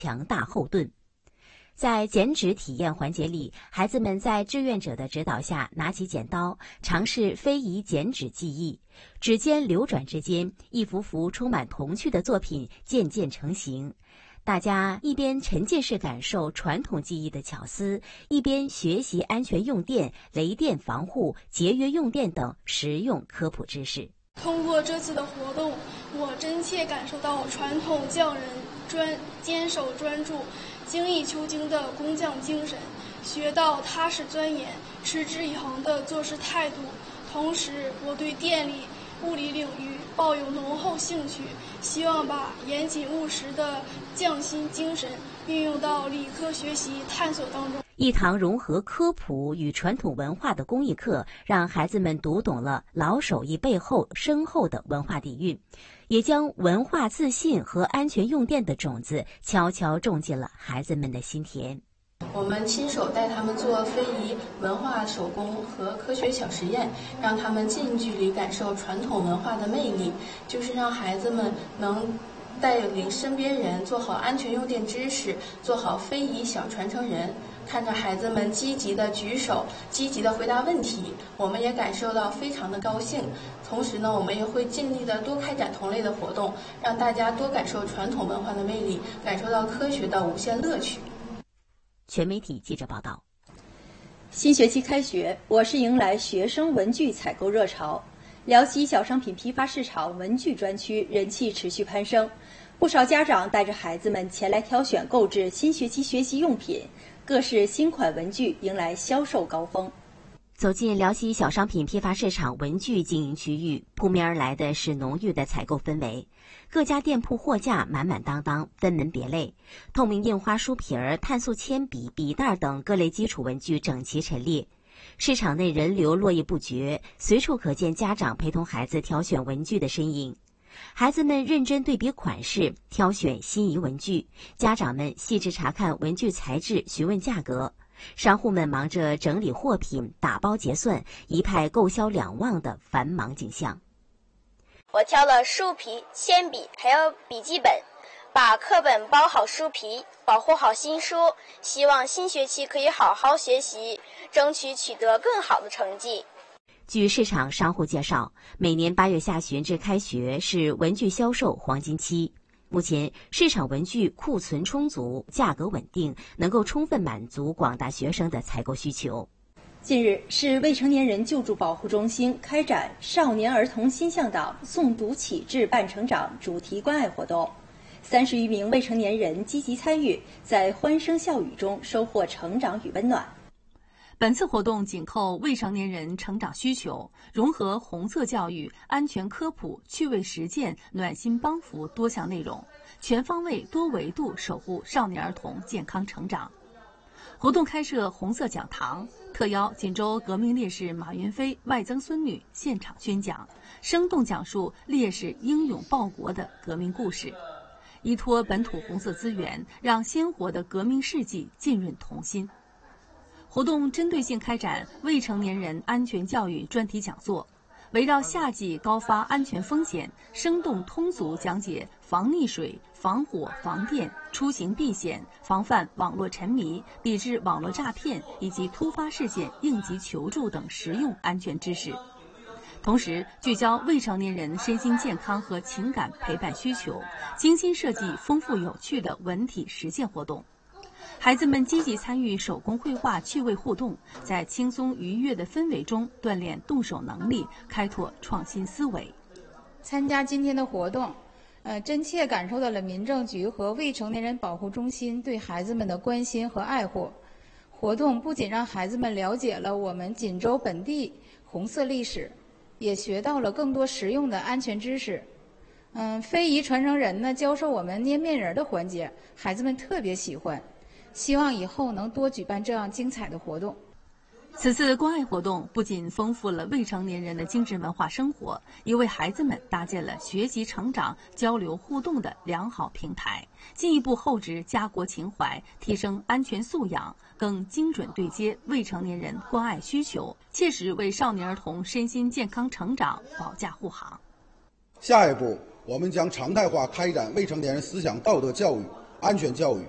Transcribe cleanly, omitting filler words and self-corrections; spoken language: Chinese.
强大后盾。在剪纸体验环节里，孩子们在志愿者的指导下拿起剪刀，尝试非遗剪纸技艺。指尖流转之间，一幅幅充满童趣的作品渐渐成型。大家一边沉浸式感受传统技艺的巧思，一边学习安全用电、雷电防护、节约用电等实用科普知识。 通过这次的活动，我真切感受到传统匠人坚守专注、精益求精的工匠精神，学到踏实钻研、持之以恒的做事态度。同时，我对电力、物理领域抱有浓厚兴趣，希望把严谨务实的匠心精神运用到理科学习探索当中。 一堂融合科普与传统文化的公益课，让孩子们读懂了老手艺背后深厚的文化底蕴，也将文化自信和安全用电的种子悄悄种进了孩子们的心田。 我们亲手带他们做非遗文化手工和科学小实验，让他们近距离感受传统文化的魅力，就是让孩子们能带领身边人做好安全用电知识，做好非遗小传承人。看着孩子们积极的举手，积极的回答问题，我们也感受到非常的高兴。同时呢，我们也会尽力的多开展同类的活动，让大家多感受传统文化的魅力，感受到科学的无限乐趣。 全媒体记者报道。 新学期开学，我市迎来学生文具采购热潮。辽西小商品批发市场文具专区人气持续攀升，不少家长带着孩子们前来挑选购置新学期学习用品，各式新款文具迎来销售高峰。 走进辽西小商品批发市场文具经营区域，扑面而来的是浓郁的采购氛围。各家店铺货架满满当当，分门别类，透明印花书皮儿、碳素铅笔、笔袋等各类基础文具整齐陈列。市场内人流络绎不绝，随处可见家长陪同孩子挑选文具的身影。孩子们认真对比款式，挑选心仪文具；家长们细致查看文具材质，询问价格。商户们忙着整理货品、打包结算，一派购销两旺的繁忙景象。 我挑了书皮、铅笔还有笔记本，把课本包好书皮，保护好新书，希望新学期可以好好学习，争取取得更好的成绩。 据市场商户介绍，每年8月下旬至开学是文具销售黄金期。目前市场文具库存充足，价格稳定，能够充分满足广大学生的采购需求。 近日，市未成年人救助保护中心开展少年儿童心向党诵读启智伴成长主题关爱活动，30余名未成年人积极参与，在欢声笑语中收获成长与温暖。 本次活动紧扣未成年人成长需求，融合红色教育、安全科普、趣味实践、暖心帮扶多项内容，全方位多维度守护少年儿童健康成长。活动开设红色讲堂，特邀锦州革命烈士马云飞外曾孙女现场宣讲，生动讲述烈士英勇报国的革命故事，依托本土红色资源，让鲜活的革命事迹浸润童心。活动针对性开展未成年人安全教育专题讲座，围绕夏季高发安全风险，生动通俗讲解防溺水、防火、防电、出行避险、防范网络沉迷、抵制网络诈骗以及突发事件应急求助等实用安全知识。同时，聚焦未成年人身心健康和情感陪伴需求，精心设计丰富有趣的文体实践活动。孩子们积极参与手工绘画趣味互动，在轻松愉悦的氛围中锻炼动手能力，开拓创新思维。 参加今天的活动，真切感受到了民政局和未成年人保护中心对孩子们的关心和爱护。活动不仅让孩子们了解了我们锦州本地红色历史，也学到了更多实用的安全知识。非遗传承人呢，教授我们捏面人的环节，孩子们特别喜欢。希望以后能多举办这样精彩的活动。 此次关爱活动不仅丰富了未成年人的精神文化生活，也为孩子们搭建了学习成长、交流互动的良好平台，进一步厚植家国情怀，提升安全素养，更精准对接未成年人关爱需求，切实为少年儿童身心健康成长保驾护航。 下一步，我们将常态化开展未成年人思想道德教育、安全教育，